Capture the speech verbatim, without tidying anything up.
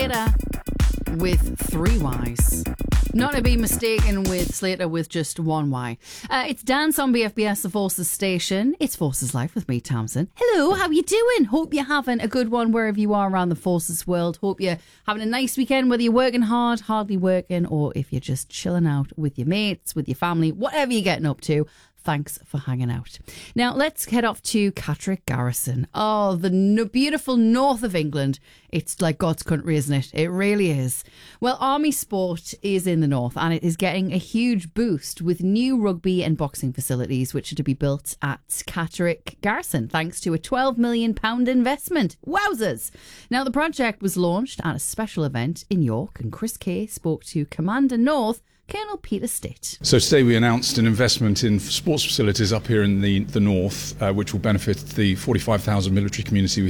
Slater with three Y's. Not to be mistaken with Slater with just one Y. Uh, it's Dance on B F B S, the Forces station. It's Forces Life with me, Tamsin. Hello, how you doing? Hope you're having a good one wherever you are around the Forces world. Hope you're having a nice weekend, whether you're working hard, hardly working, or if you're just chilling out with your mates, with your family, whatever you're getting up to. Thanks for hanging out. Now, let's head off to Catterick Garrison. Oh, the no- beautiful north of England. It's like God's country, isn't it? It really is. Well, Army Sport is in the north and it is getting a huge boost with new rugby and boxing facilities which are to be built at Catterick Garrison thanks to a twelve million pounds investment. Wowzers! Now, the project was launched at a special event in York and Chris Kay spoke to Commander North Colonel Peter Stitt. So today we announced an investment in sports facilities up here in the, the north, uh, which will benefit the forty-five thousand military community we